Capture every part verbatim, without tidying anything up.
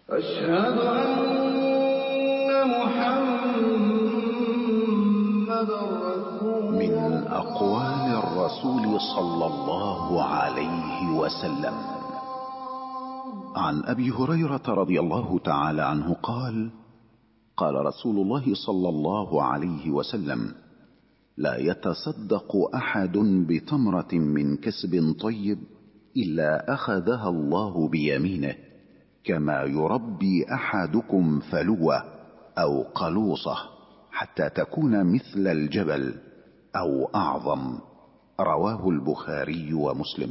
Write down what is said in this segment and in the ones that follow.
أشهد أن محمدًا رسول الله. من أقوال الرسول صلى الله عليه وسلم عن أبي هريرة رضي الله تعالى عنه قال: قال رسول الله صلى الله عليه وسلم: لا يتصدق أحد بتمرة من كسب طيب إلا أخذها الله بيمينه، كما يربي أحدكم فلوة أو قلوصة حتى تكون مثل الجبل أو أعظم. رواه البخاري ومسلم.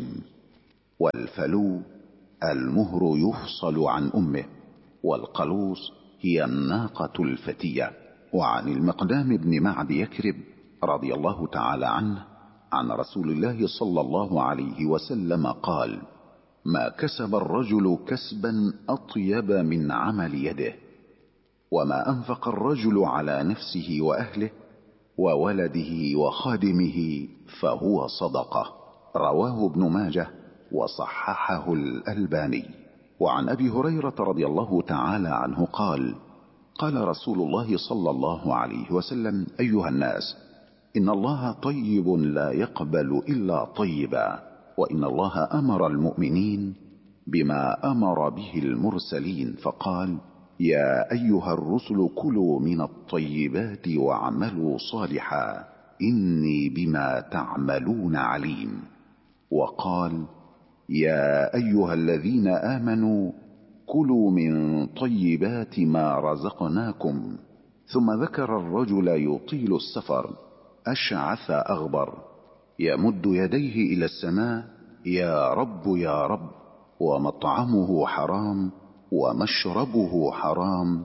والفلو المهر يفصل عن أمه، والقلوص هي الناقة الفتية. وعن المقدام بن معد يكرب رضي الله تعالى عنه عن رسول الله صلى الله عليه وسلم قال: ما كسب الرجل كسبا أطيب من عمل يده، وما أنفق الرجل على نفسه وأهله وولده وخادمه فهو صدقة. رواه ابن ماجه وصححه الألباني. وعن أبي هريرة رضي الله تعالى عنه قال: قال رسول الله صلى الله عليه وسلم: أيها الناس، إن الله طيب لا يقبل إلا طيبا، وإن الله أمر المؤمنين بما أمر به المرسلين فقال: يا أيها الرسل كلوا من الطيبات واعملوا صالحا إني بما تعملون عليم. وقال: يا أيها الذين آمنوا كلوا من طيبات ما رزقناكم. ثم ذكر الرجل يطيل السفر أشعث أغبر يمد يديه إلى السماء: يا رب يا رب، ومطعمه حرام ومشربه حرام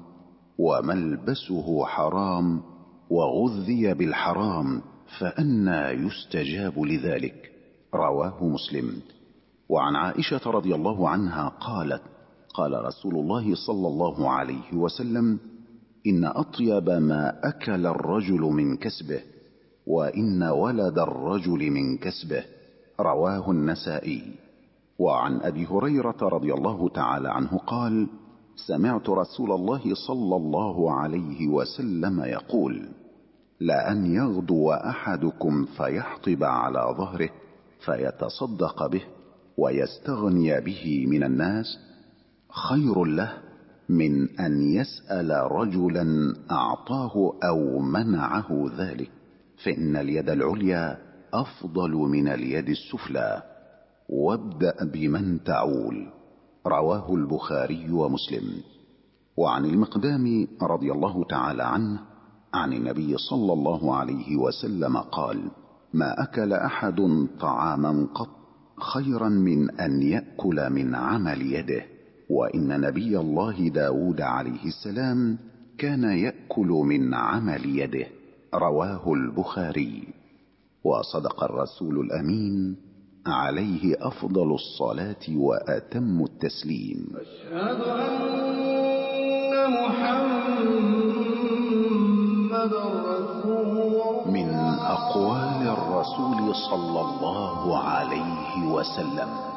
وملبسه حرام وغذي بالحرام، فأنى يستجاب لذلك. رواه مسلم. وعن عائشة رضي الله عنها قالت: قال رسول الله صلى الله عليه وسلم: إن أطيب ما أكل الرجل من كسبه، وإن ولد الرجل من كسبه. رواه النسائي. وعن أبي هريرة رضي الله تعالى عنه قال: سمعت رسول الله صلى الله عليه وسلم يقول: لأن يغدو أحدكم فيحطب على ظهره فيتصدق به ويستغني به من الناس خير له من أن يسأل رجلا أعطاه أو منعه ذلك، فإن اليد العليا أفضل من اليد السفلى، وابدأ بمن تعول. رواه البخاري ومسلم. وعن المقدام رضي الله تعالى عنه عن النبي صلى الله عليه وسلم قال: ما أكل أحد طعاما قط خيرا من أن يأكل من عمل يده، وإن نبي الله داود عليه السلام كان يأكل من عمل يده. رواه البخاري. وصدق الرسول الأمين عليه أفضل الصلاة وأتم التسليم. أشهد أن محمدًا رسول الله. من أقوال الرسول صلى الله عليه وسلم